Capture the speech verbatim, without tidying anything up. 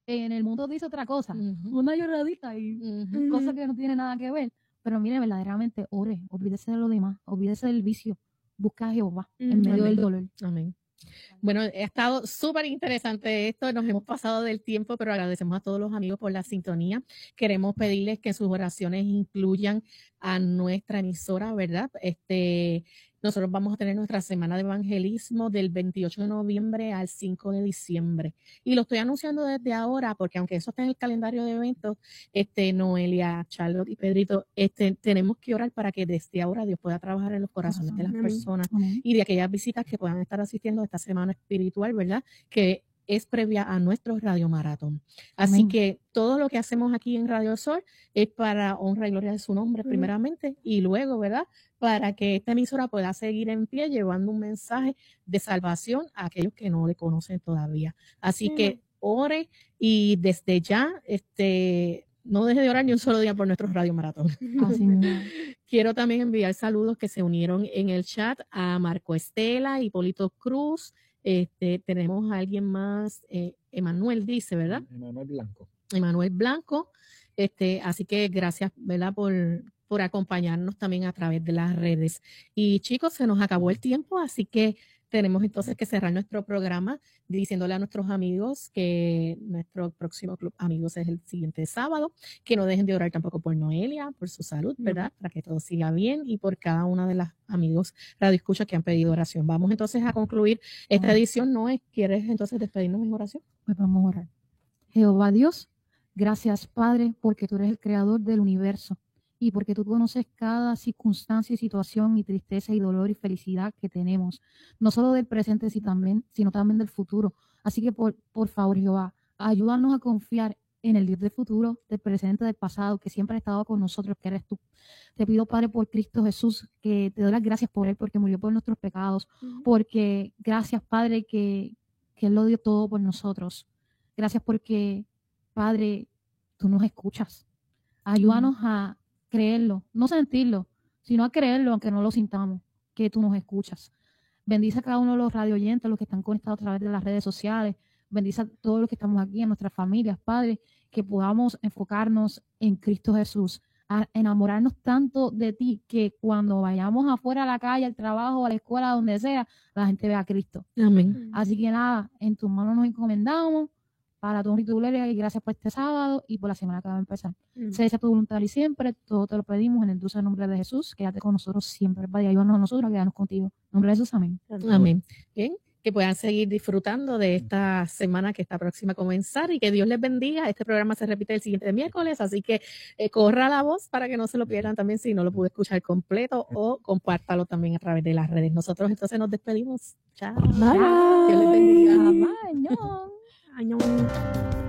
en el mundo dice otra cosa, Ujú. una lloradita y Ujú. cosas que no tienen nada que ver. Pero mire, verdaderamente, ore, olvídese de lo demás, olvídese del vicio, busca a Jehová en medio del Amén. dolor. Amén. Bueno, ha estado súper interesante esto, nos hemos pasado del tiempo, pero agradecemos a todos los amigos por la sintonía. Queremos pedirles que sus oraciones incluyan a nuestra emisora, ¿verdad? Este, nosotros vamos a tener nuestra semana de evangelismo del veintiocho de noviembre al cinco de diciembre. Y lo estoy anunciando desde ahora, porque aunque eso está en el calendario de eventos, este, Noelia, Charlotte y Pedrito, este, tenemos que orar para que desde ahora Dios pueda trabajar en los corazones de las Amén. personas Amén. y de aquellas visitas que puedan estar asistiendo a esta semana espiritual, ¿verdad? Que es previa a nuestro Radio Maratón. Así Amén. que todo lo que hacemos aquí en Radio Sol es para honra y gloria de su nombre, Ujú. primeramente, y luego, ¿verdad? Para que esta emisora pueda seguir en pie llevando un mensaje de salvación a aquellos que no le conocen todavía. Así Sí. que ore y desde ya, este, no deje de orar ni un solo día por nuestro Radio Maratón. Así mismo. Quiero también enviar saludos que se unieron en el chat a Marco Estela, Hipólito Cruz. Este, tenemos a alguien más, eh, Emanuel dice, ¿verdad? Emanuel Blanco. Emanuel Blanco. Este, así que gracias, ¿verdad? Por, por acompañarnos también a través de las redes. Y chicos, se nos acabó el tiempo, así que tenemos entonces que cerrar nuestro programa diciéndole a nuestros amigos que nuestro próximo Club Amigos es el siguiente sábado, que no dejen de orar tampoco por Noelia, por su salud, ¿verdad? Para que todo siga bien y por cada una de las amigos Radio Escucha que han pedido oración. Vamos entonces a concluir esta edición. Noé, ¿quieres entonces despedirnos en oración? Pues vamos a orar. Jehová Dios, gracias Padre, porque tú eres el creador del universo y porque tú conoces cada circunstancia y situación y tristeza y dolor y felicidad que tenemos, no solo del presente sino también, sino también del futuro. Así que por, por favor, Jehová, ayúdanos a confiar en el Dios del futuro, del presente, del pasado, que siempre ha estado con nosotros, que eres tú. Te pido, Padre, por Cristo Jesús, que te doy las gracias por Él, porque murió por nuestros pecados, porque gracias, Padre, que, que Él lo dio todo por nosotros. Gracias porque, Padre, tú nos escuchas. Ayúdanos a creerlo, no sentirlo, sino a creerlo, aunque no lo sintamos, que tú nos escuchas. Bendice a cada uno de los radio oyentes, los que están conectados a través de las redes sociales. Bendice a todos los que estamos aquí, en nuestras familias, Padre, que podamos enfocarnos en Cristo Jesús, a enamorarnos tanto de ti que cuando vayamos afuera a la calle, al trabajo, a la escuela, donde sea, la gente vea a Cristo. Amén. Así que nada, en tus manos nos encomendamos. Para tu honra y tu gloria, y gracias por este sábado y por la semana que va a empezar. Mm. Se desea tu voluntad y siempre, todo te lo pedimos en el dulce nombre de Jesús. Quédate con nosotros siempre, Padre, ayúdanos a nosotros a quedarnos contigo. En nombre de Jesús, amén. Amén. Bien, que puedan seguir disfrutando de esta semana que está próxima a comenzar y que Dios les bendiga. Este programa se repite el siguiente miércoles, así que eh, corra la voz para que no se lo pierdan también si no lo pude escuchar completo, o compártalo también a través de las redes. Nosotros entonces nos despedimos. Chao. Bye. Dios les bendiga. Bye. Ñon. Añón.